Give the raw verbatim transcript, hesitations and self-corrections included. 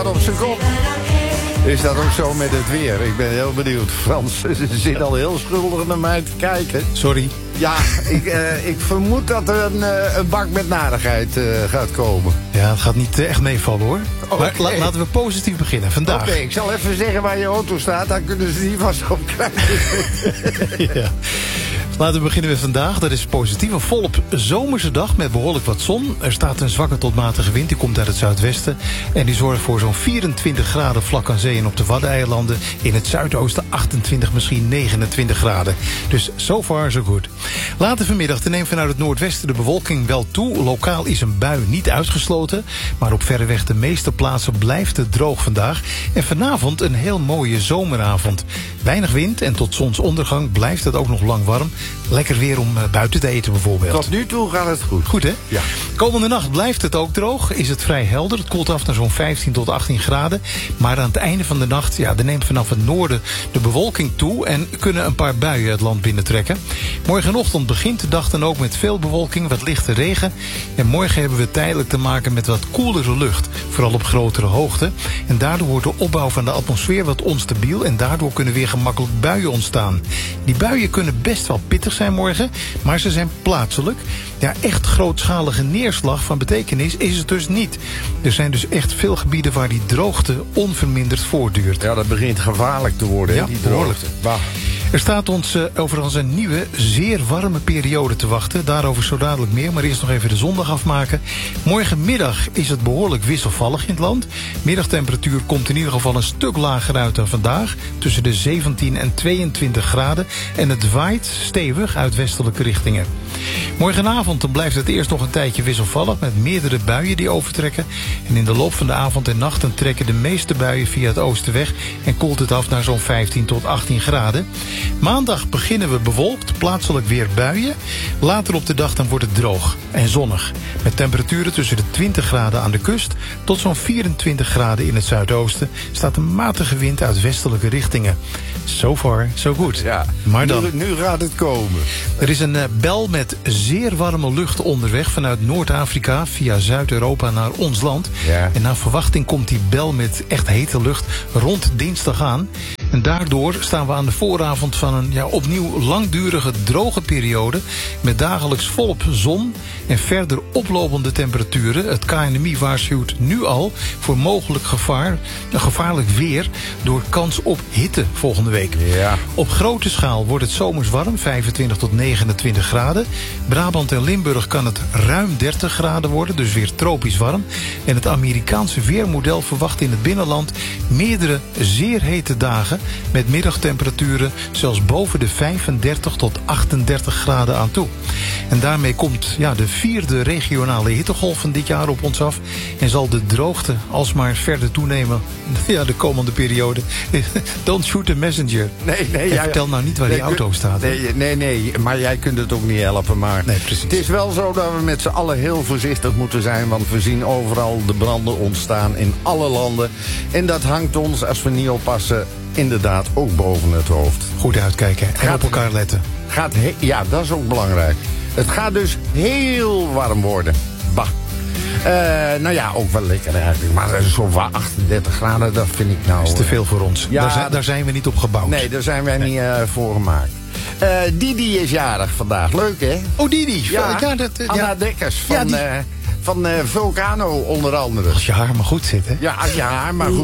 Op zijn kop. Is dat ook zo met het weer? Ik ben heel benieuwd. Frans zit al heel schuldig naar mij te kijken. Sorry. Ja, ik, uh, ik vermoed dat er een, uh, een bak met narigheid uh, gaat komen. Ja, het gaat niet uh, echt meevallen hoor. Okay. Maar la- laten we positief beginnen vandaag. Oké, okay, ik zal even zeggen waar je auto staat. Dan kunnen ze die vast op krijgen. Ja. Laten we beginnen met vandaag. Dat is positief. Een volop zomerse dag met behoorlijk wat zon. Er staat een zwakke tot matige wind. Die komt uit het zuidwesten. En die zorgt voor zo'n vierentwintig graden vlak aan zee en op de Waddeneilanden. In het zuidoosten achtentwintig, misschien negenentwintig graden. Dus so far so good. Later vanmiddag neemt vanuit het noordwesten de bewolking wel toe. Lokaal is een bui niet uitgesloten. Maar op verreweg de meeste plaatsen blijft het droog vandaag. En vanavond een heel mooie zomeravond. Weinig wind en tot zonsondergang blijft het ook nog lang warm. Lekker weer om buiten te eten bijvoorbeeld. Tot nu toe gaat het goed. Goed hè? Ja. Komende nacht blijft het ook droog. Is het vrij helder. Het koelt af naar zo'n vijftien tot achttien graden. Maar aan het einde van de nacht, ja, dan neemt vanaf het noorden de bewolking toe. En kunnen een paar buien het land binnentrekken. Morgenochtend begint de dag dan ook met veel bewolking, wat lichte regen. En morgen hebben we tijdelijk te maken met wat koelere lucht. Vooral op grotere hoogte. En daardoor wordt de opbouw van de atmosfeer wat onstabiel. En daardoor kunnen weer gemakkelijk buien ontstaan. Die buien kunnen best wel pittig zijn morgen, maar ze zijn plaatselijk. Ja, echt grootschalige neerslag van betekenis is het dus niet. Er zijn dus echt veel gebieden waar die droogte onverminderd voortduurt. Ja, dat begint gevaarlijk te worden, ja, hè, die behoorlijk. droogte. Bah. Er staat ons uh, overigens een nieuwe, zeer warme periode te wachten. Daarover zo dadelijk meer, maar eerst nog even de zondag afmaken. Morgenmiddag is het behoorlijk wisselvallig in het land. Middagtemperatuur komt in ieder geval een stuk lager uit dan vandaag. Tussen de zeventien en tweeëntwintig graden. En het waait stevig uit westelijke richtingen. Morgenavond dan blijft het eerst nog een tijdje wisselvallig met meerdere buien die overtrekken. En in de loop van de avond en nacht dan trekken de meeste buien via het oosten weg en koelt het af naar zo'n vijftien tot achttien graden. Maandag beginnen we bewolkt, plaatselijk weer buien. Later op de dag dan wordt het droog en zonnig. Met temperaturen tussen de twintig graden aan de kust tot zo'n vierentwintig graden in het zuidoosten. Staat een matige wind uit westelijke richtingen. So far, so good. Ja, maar dan, nu, nu gaat het komen. Er is een uh, bel met zeer warme lucht onderweg vanuit Noord-Afrika via Zuid-Europa naar ons land. Ja. En naar verwachting komt die bel met echt hete lucht rond dinsdag aan. En daardoor staan we aan de vooravond van een ja, opnieuw langdurige droge periode met dagelijks volop zon en verder oplopende temperaturen. Het K N M I waarschuwt nu al voor mogelijk gevaar, een gevaarlijk weer door kans op hitte volgende week. Ja. Op grote schaal wordt het zomers warm, vijfentwintig tot negenentwintig graden. Brabant en Limburg kan het ruim dertig graden worden, dus weer tropisch warm. En het Amerikaanse weermodel verwacht in het binnenland meerdere zeer hete dagen met middagtemperaturen zelfs boven de vijfendertig tot achtendertig graden aan toe. En daarmee komt ja, de vierde regionale hittegolf van dit jaar op ons af en zal de droogte alsmaar verder toenemen ja, de komende periode. Don't shoot the messenger. Nee, nee, en ja, vertel nou niet waar nee, die auto staat. Nee, nee, nee, maar jij kunt het ook niet helpen. Maar nee, precies. Het is wel zo dat we met z'n allen heel voorzichtig moeten zijn, want we zien overal de branden ontstaan in alle landen. En dat hangt ons, als we niet oppassen, inderdaad ook boven het hoofd. Goed uitkijken en Gaat, op elkaar letten. Gaat he- ja, dat is ook belangrijk. Het gaat dus heel warm worden. Bah. Uh, nou ja, ook wel lekker eigenlijk. Maar zo'n achtendertig graden, dat vind ik nou... Dat is te veel voor ons. Ja, daar, zijn, daar zijn we niet op gebouwd. Nee, daar zijn wij nee. niet uh, voor gemaakt. Uh, Didi is jarig vandaag. Leuk, hè? Oh, Didi. Ja, ja, dat, uh, Anna ja. Dekkers van, Ja, die... uh, van uh, Vulcano onder andere. Als je haar maar goed zit, hè? Ja, als je haar maar goed